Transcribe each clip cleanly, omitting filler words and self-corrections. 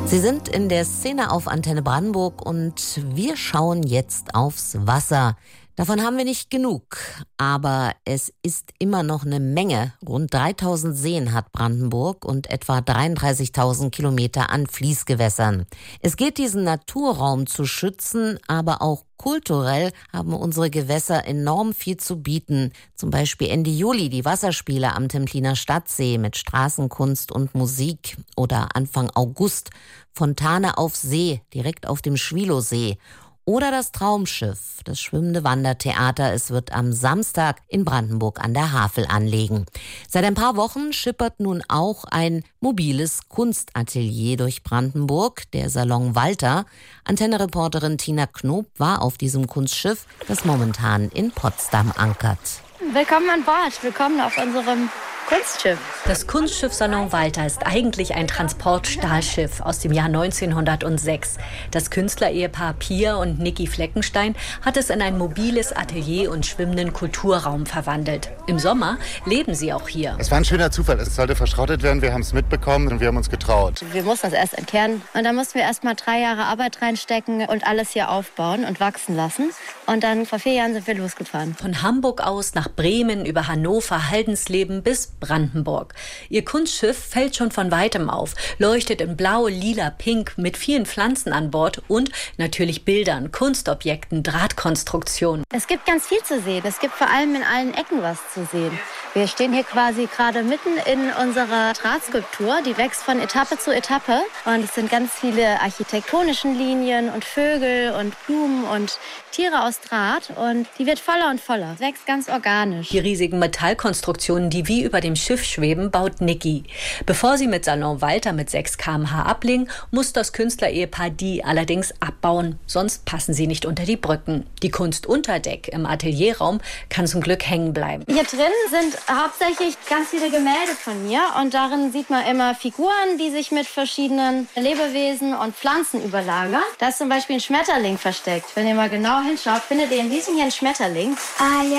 Sie sind in der Szene auf Antenne Brandenburg und wir schauen jetzt aufs Wasser. Davon haben wir nicht genug, aber es ist immer noch eine Menge. Rund 3000 Seen hat Brandenburg und etwa 33.000 Kilometer an Fließgewässern. Es geht, diesen Naturraum zu schützen, aber auch kulturell haben unsere Gewässer enorm viel zu bieten. Zum Beispiel Ende Juli die Wasserspiele am Templiner Stadtsee mit Straßenkunst und Musik oder Anfang August Fontane auf See, direkt auf dem Schwilowsee. Oder das Traumschiff, das schwimmende Wandertheater. Es wird am Samstag in Brandenburg an der Havel anlegen. Seit ein paar Wochen schippert nun auch ein mobiles Kunstatelier durch Brandenburg, der Salon Walter. Antenne-Reporterin Tina Knob war auf diesem Kunstschiff, das momentan in Potsdam ankert. Willkommen an Bord, willkommen auf unserem Kunstschiff. Das Kunstschiff Salon Walter ist eigentlich ein Transportstahlschiff aus dem Jahr 1906. Das Künstlerehepaar Pia und Niki Fleckenstein hat es in ein mobiles Atelier und schwimmenden Kulturraum verwandelt. Im Sommer leben sie auch hier. Es war ein schöner Zufall. Es sollte verschrottet werden. Wir haben es mitbekommen und wir haben uns getraut. Wir mussten es erst entkernen und dann mussten wir erst mal 3 Jahre Arbeit reinstecken und alles hier aufbauen und wachsen lassen. Und dann vor 4 Jahren sind wir losgefahren. Von Hamburg aus nach Bremen, über Hannover, Haldensleben bis Brandenburg. Ihr Kunstschiff fällt schon von weitem auf, leuchtet in Blau, Lila, Pink mit vielen Pflanzen an Bord und natürlich Bildern, Kunstobjekten, Drahtkonstruktionen. Es gibt ganz viel zu sehen. Es gibt vor allem in allen Ecken was zu sehen. Wir stehen hier quasi gerade mitten in unserer Drahtskulptur. Die wächst von Etappe zu Etappe. Und es sind ganz viele architektonische Linien und Vögel und Blumen und Tiere aus Draht. Und die wird voller und voller. Es wächst ganz organisch. Die riesigen Metallkonstruktionen, die wie über dem Schiff schweben, baut Niki. Bevor sie mit Salon Walter mit 6 km/h ablegen, muss das Künstlerehepaar die allerdings abbauen. Sonst passen sie nicht unter die Brücken. Die Kunst unter Deck im Atelierraum kann zum Glück hängen bleiben. Hier drin sind hauptsächlich ganz viele Gemälde von mir. Und darin sieht man immer Figuren, die sich mit verschiedenen Lebewesen und Pflanzen überlagern. Da ist zum Beispiel ein Schmetterling versteckt. Wenn ihr mal genau hinschaut, findet ihr in diesem hier einen Schmetterling. Ah ja,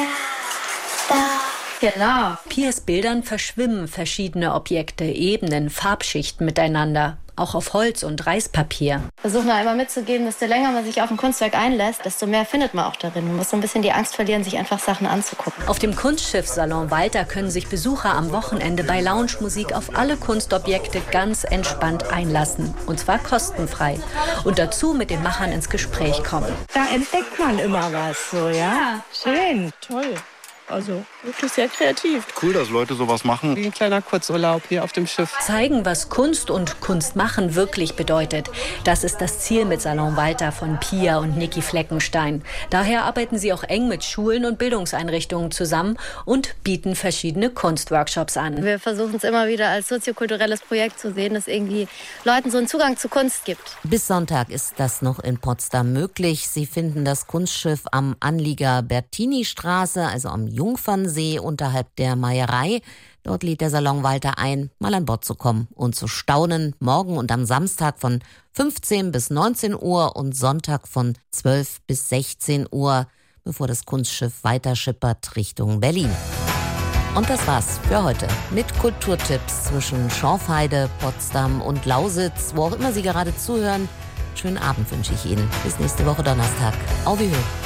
da. Genau. Piers Bildern verschwimmen verschiedene Objekte, Ebenen, Farbschichten miteinander. Auch auf Holz und Reispapier. Versuchen wir einmal mitzugeben, desto länger man sich auf ein Kunstwerk einlässt, desto mehr findet man auch darin. Man muss so ein bisschen die Angst verlieren, sich einfach Sachen anzugucken. Auf dem Kunstschiff Salon Walter können sich Besucher am Wochenende bei Lounge-Musik auf alle Kunstobjekte ganz entspannt einlassen. Und zwar kostenfrei. Und dazu mit den Machern ins Gespräch kommen. Da entdeckt man immer was, so, ja? Schön, toll. Also wirklich sehr kreativ. Cool, dass Leute sowas machen. Wie ein kleiner Kurzurlaub hier auf dem Schiff. Zeigen, was Kunst und Kunstmachen wirklich bedeutet. Das ist das Ziel mit Salon Walter von Pia und Niki Fleckenstein. Daher arbeiten sie auch eng mit Schulen und Bildungseinrichtungen zusammen und bieten verschiedene Kunstworkshops an. Wir versuchen es immer wieder als soziokulturelles Projekt zu sehen, das irgendwie Leuten so einen Zugang zu Kunst gibt. Bis Sonntag ist das noch in Potsdam möglich. Sie finden das Kunstschiff am Anlieger Bertini-Straße, also am Jungfernsee unterhalb der Meierei. Dort lädt der Salon Walter ein, mal an Bord zu kommen und zu staunen. Morgen und am Samstag von 15 bis 19 Uhr und Sonntag von 12 bis 16 Uhr, bevor das Kunstschiff weiter schippert Richtung Berlin. Und das war's für heute mit Kulturtipps zwischen Schorfheide, Potsdam und Lausitz. Wo auch immer Sie gerade zuhören, schönen Abend wünsche ich Ihnen. Bis nächste Woche Donnerstag. Auf Wiedersehen.